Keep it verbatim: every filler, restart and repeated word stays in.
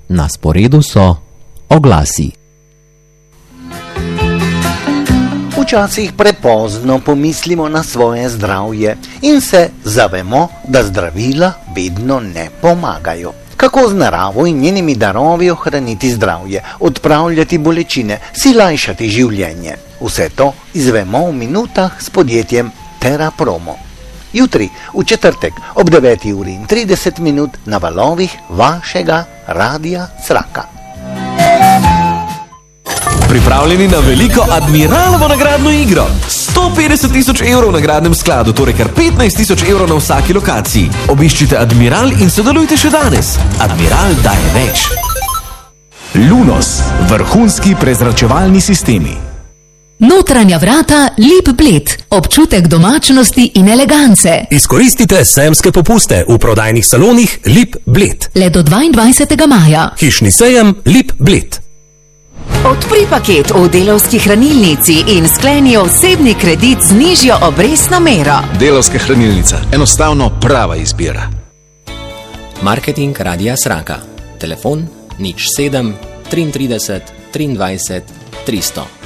Na sporedu so oglasi. Včasih prepozno pomislimo na svoje zdravje in se zavemo, da zdravila vedno ne pomagajo. Kako z naravo in njenimi darovi ohraniti zdravje, odpravljati bolečine, si lajšati življenje. Vse to izvemo v minutah s podjetjem TerraPromo. Jutri, v četrtek, ob deveti uri in trideset minut na valovih vašega Radia Sraka. Pripravljeni na veliko Admiralovo nagradno igro. sto petdeset tisoč evrov v nagradnem skladu, torej kar petnajst tisoč evrov na vsaki lokaciji. Obiščite Admiral in sodelujte še danes. Admiral daje več. Lunos, vrhunski prezračevalni sistemi. Notranja vrata Lip Bled, občutek domačnosti in elegance. Izkoristite sejemske popuste v prodajnih salonih Lip Bled. Le do dvaindvajsetega maja. Hišni sejem Lip Bled. Odpri paket v Delavski hranilnici in skleni osebni kredit z nižjo obrestno mero. Delavska hranilnica, enostavno prava izbira. Marketing Radia Sraka. Telefon nič sedem triintrideset triindvajset tristo.